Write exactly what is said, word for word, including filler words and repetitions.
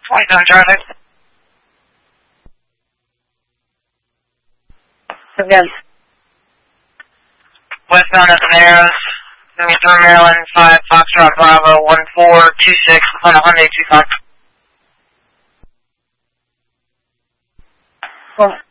twenty-seven Charlie. Again. Westbound at the Narrows. through Maryland, five Foxtrot Bravo, one four two six on a Hyundai two five. Cool.